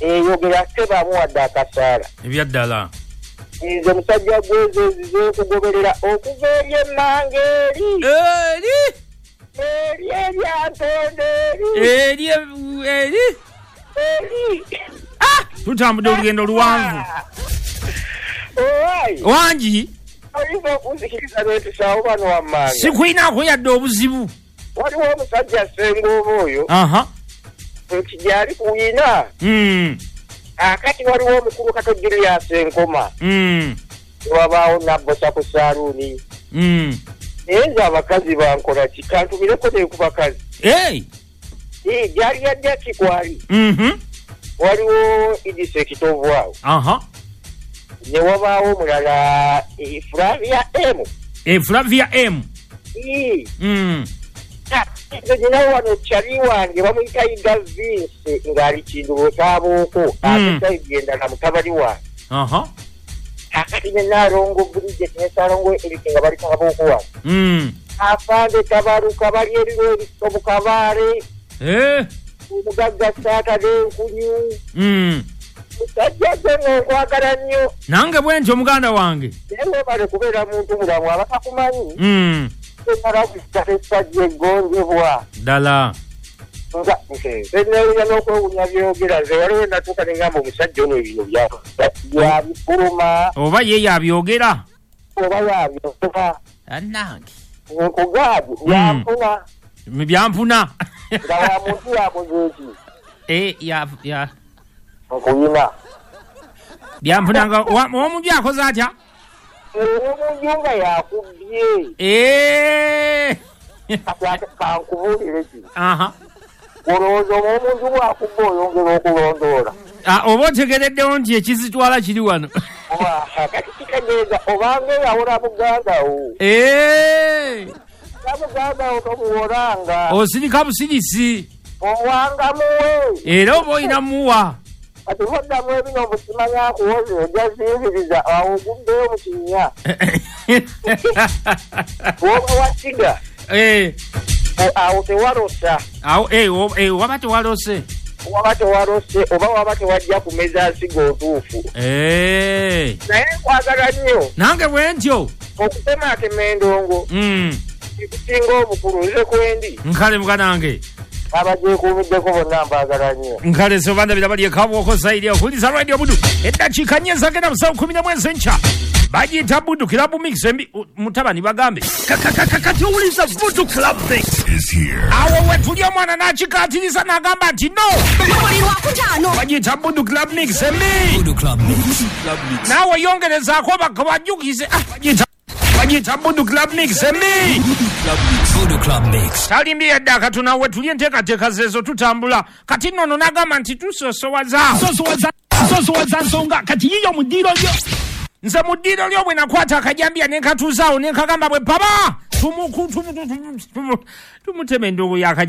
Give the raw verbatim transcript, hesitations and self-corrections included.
eyogera seba muwadde akasaala ebyaddala nze musajja gwezo zizo kugoberera okuva eri emmanga eri eri eri ebyantonde eri eri eri ah tutambudde olugendo luwanvu owaayi wangi olina okuzikiriza n'etusaawo bano wammanga sikwinaako yadde obuzibu waliwo omusajja Ssengooba oyo aha nti gyali kuyina mm. akati waliwo omukulu Katojjero ya Senkoma mm. wabaawo nabbosa ku saaluuni mm. naye nze abakazi bankola ki kantumireko ne ku bakazi hey. ee gyali yadde kikwali mm-hmm. waliwo Idisa ekitovu awo aha ne wabaawo mulala e, Flavia M e Flavia M ee mm. nze nyinawo wano kyali wange bamuyita Ida Vince ng'ali Kindulo Kaabooko ate sayidi endala mutabani wange aha akati ne Naalongo Bridget ne Saalongo Erike nga bali Kaabooko wange mm. afande Tabaruka bali eriro eriso mu Kabaale eh omugagga Saatade Nkunyu mm. musajja gwe nkwagala nnyo nange bwentyo muganda wange naye webale kubeera muntu mulamu abatakumanyi mm. esajja eggonjebwa ddala nga nze neerina n'okwewunya byogera nze waliwo natuuka ne ngamba omusajja ono ebino byabifuluma oba ye yabyogera oba yabyogera annange nkugaadi byanfuna byanfuna nga wa muntu yakoze eki eh ya ya nkuyina byanfunanga omuntu yakoze atya omuntu nga yakubye eh kankubulire ki aha olowooza omuntu bwakubba oyongera okulondoola oba otegereddewo nti ekizitwala kiri wano kati kitegeeza obanga eyawula mugandawo mugandawo tomuwolanga osirika busirisi owanga muwe era oba olina muwa kati hoddamu ebino obusimanya kuwoze ojazinziriza awo oguddeyo mu kinnya woba wasiga awo tewalosa awo waba tewalose waba tewalose oba waba tewajja kumeza nsigo otuufu naye nkwagala nnyo nange bwentyo okutematema endongo ekusinga obukulu nze kwendi nkale muganange abagyekuumiddeko bonna mbaagala nnyo nkale sobanda birabali ekabwoko zaidi okuliza radio budu eddakiika nnya ezagenda musanvu kumi na mwezi enkya bagiyita budu club mix embi mutabani bagambe kati owuliza budu club mix awo wetuli omwana n'akikaatiriza n'agamba nti no bagiyita budu club mix embi naawe yongerezaako bajjukize bagiyita budu club mix embi talimbye yadde akatuna we tuli enteekateeka zeezo tutambula kati nnono n'agamba nti tusosowaza sosowaza nsonga kati yiyo mu ddiiro lyo nze mu ddiiro lyo bwe nakwata akajambya ne nkatuuzaawo ne nkagamba bwe papa tumutema endogo yakajambya